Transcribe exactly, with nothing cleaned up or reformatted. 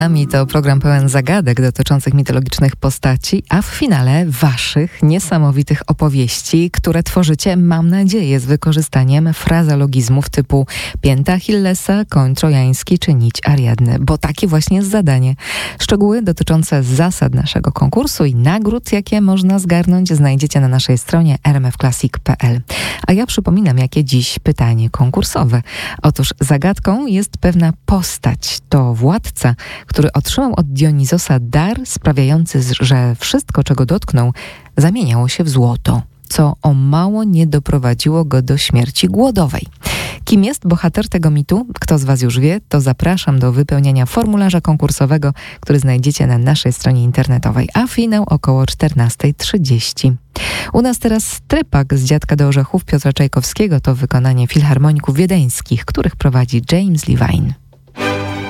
I to program pełen zagadek dotyczących mitologicznych postaci, a w finale waszych niesamowitych opowieści, które tworzycie, mam nadzieję, z wykorzystaniem frazeologizmów typu pięta Achillesa, koń trojański czy nić Ariadny, bo takie właśnie jest zadanie. Szczegóły dotyczące zasad naszego konkursu i nagród, jakie można zgarnąć, znajdziecie na naszej stronie r m f classic kropka p l. A ja przypominam, jakie dziś pytanie konkursowe. Otóż zagadką jest pewna postać. To władca, który otrzymał od Dionizosa dar sprawiający, że wszystko, czego dotknął, zamieniało się w złoto, co o mało nie doprowadziło go do śmierci głodowej. Kim jest bohater tego mitu? Kto z was już wie, to zapraszam do wypełniania formularza konkursowego, który znajdziecie na naszej stronie internetowej, a finał około czternasta trzydzieści. U nas teraz Trypak z Dziadka do Orzechów Piotra Czajkowskiego to wykonanie filharmoników wiedeńskich, których prowadzi James Levine.